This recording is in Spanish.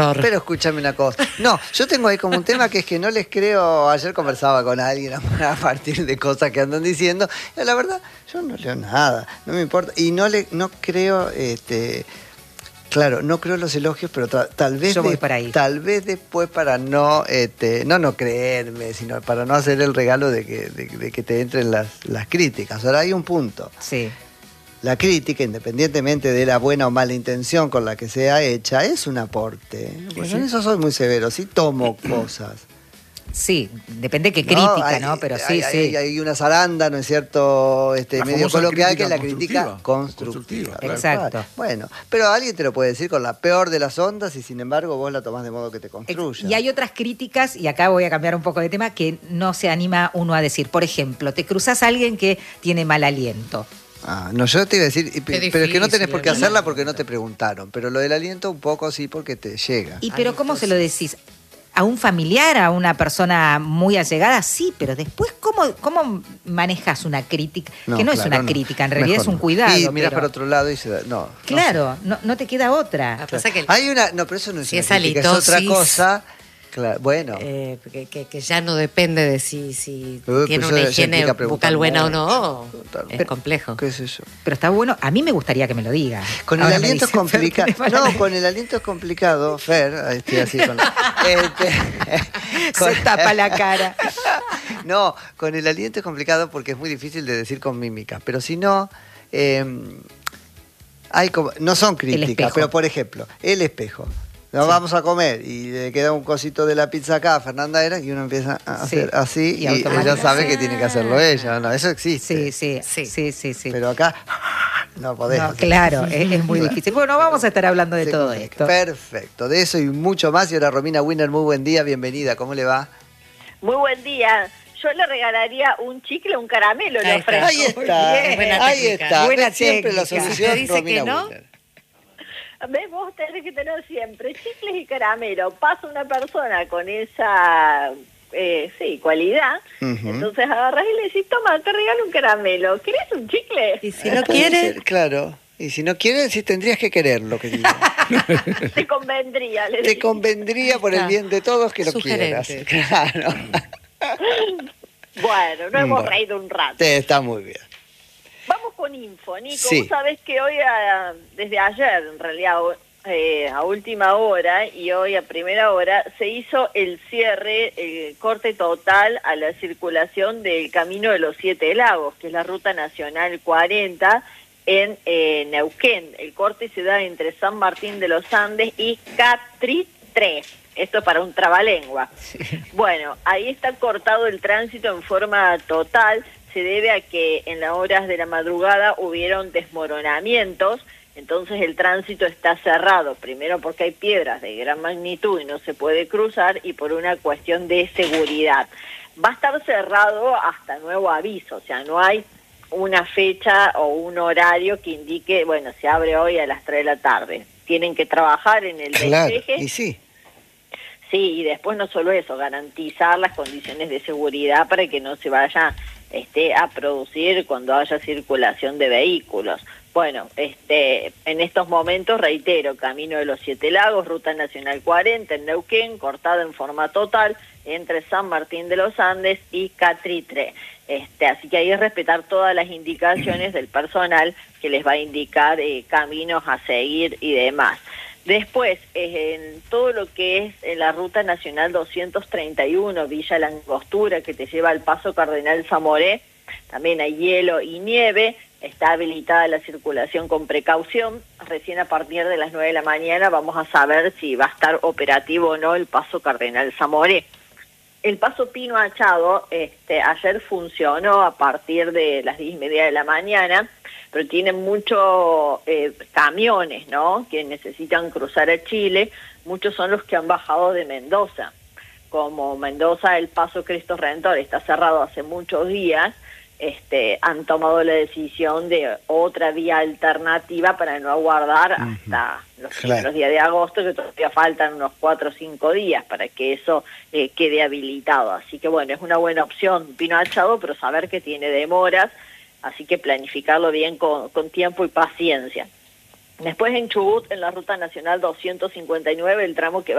Pero escúchame una cosa. No, yo tengo ahí como un tema que es que no les creo. Ayer conversaba con alguien a partir de cosas que andan diciendo. Y la verdad, yo no leo nada, no me importa. Y no creo, claro, no creo los elogios, pero tal vez yo voy por ahí. Tal vez después para no creerme, sino para no hacer el regalo de que te entren las críticas. Ahora hay un punto. Sí. La crítica, independientemente de la buena o mala intención con la que sea hecha, es un aporte. Pues en eso soy muy severo, sí tomo cosas. Sí, depende qué crítica, ¿no? Pero sí. Hay una zaranda, ¿no es cierto? Medio coloquial que es la crítica constructiva. Exacto. Bueno, pero alguien te lo puede decir con la peor de las ondas y sin embargo vos la tomás de modo que te construya. Y hay otras críticas, y acá voy a cambiar un poco de tema, que no se anima uno a decir. Por ejemplo, te cruzás a alguien que tiene mal aliento. No, yo te iba a decir, pero es que no tenés por qué hacerla porque no te preguntaron. Pero lo del aliento un poco sí porque te llega. Pero ¿cómo se lo decís? ¿A un familiar, a una persona muy allegada? Sí, pero después, ¿cómo manejas una crítica? Que no es una crítica, en realidad es un cuidado. Y mirás para otro lado y se da. No. Claro, no te queda otra. Hay una. No, pero eso no es una crítica, es otra cosa. Claro, bueno. Que ya no depende de si tiene una higiene bucal buena o no. Es complejo. ¿Qué es eso? Pero está bueno. A mí me gustaría que me lo diga. Con el aliento es complicado. No, con el aliento es complicado, Fer. Estoy así con se tapa la cara. No, con el aliento es complicado porque es muy difícil de decir con mímica. Pero si no, no son críticas, pero por ejemplo, el espejo. Nos vamos a comer y le queda un cosito de la pizza acá a Fernanda Era y uno empieza a hacer así y ella sabe que tiene que hacerlo ella. No, eso existe. Sí. Pero acá no podés. No, claro, es muy difícil. Bueno, vamos a estar hablando de todo esto. Perfecto, de eso y mucho más. Y ahora Romina Winner, muy buen día, bienvenida. ¿Cómo le va? Muy buen día. Yo le regalaría un chicle, un caramelo, le ofrezco. Ahí está, ahí está. Buena siempre técnica. la solución, dice Romina que no. Winner. ¿Ves? Vos tenés que tener siempre chicles y caramelo. Pasa una persona con esa cualidad, entonces agarrás y le decís, toma, te regalo un caramelo. ¿Querés un chicle? Y si no quiere... Claro. Y si no quiere, sí tendrías que quererlo, querida. Te convendría, le Te digo. convendría por el bien de todos que lo Sugerente. quieras. Claro. Bueno, nos hemos reído un rato. Está muy bien. Vamos con info, Nico. Sí. Vos sabés que hoy, desde ayer, en realidad, a última hora y hoy a primera hora, se hizo el cierre, el corte total a la circulación del Camino de los Siete Lagos, que es la Ruta Nacional 40 en Neuquén. El corte se da entre San Martín de los Andes y Catri 3. Esto es para un trabalengua. Sí. Bueno, ahí está cortado el tránsito en forma total. Se debe a que en las horas de la madrugada hubieron desmoronamientos, entonces el tránsito está cerrado, primero porque hay piedras de gran magnitud y no se puede cruzar, y por una cuestión de seguridad. Va a estar cerrado hasta nuevo aviso, o sea, no hay una fecha o un horario que indique, bueno, se abre hoy a las 3 de la tarde. Tienen que trabajar en el despeje. Y sí. Sí, y después no solo eso, garantizar las condiciones de seguridad para que no se vaya a producir cuando haya circulación de vehículos. Bueno, en estos momentos, reitero, Camino de los Siete Lagos, Ruta Nacional 40 en Neuquén, cortada en forma total entre San Martín de los Andes y Catritre. Así que ahí es respetar todas las indicaciones del personal que les va a indicar caminos a seguir y demás. Después, en todo lo que es en la Ruta Nacional 231, Villa La Angostura, que te lleva al Paso Cardenal Zamoré, también hay hielo y nieve, está habilitada la circulación con precaución. Recién a partir de las 9 de la mañana vamos a saber si va a estar operativo o no el Paso Cardenal Zamoré. El Paso Pino Achado, ayer funcionó a partir de las 10:30 de la mañana, pero tienen muchos camiones, ¿no?, que necesitan cruzar a Chile. Muchos son los que han bajado de Mendoza. Como Mendoza, el Paso Cristo Redentor está cerrado hace muchos días, han tomado la decisión de otra vía alternativa para no aguardar hasta los primeros días de agosto, que todavía faltan unos 4 o 5 días para que eso quede habilitado. Así que bueno, es una buena opción Pino Achado, pero saber que tiene demoras, así que planificarlo bien con tiempo y paciencia. Después en Chubut, en la Ruta Nacional 259, el tramo que va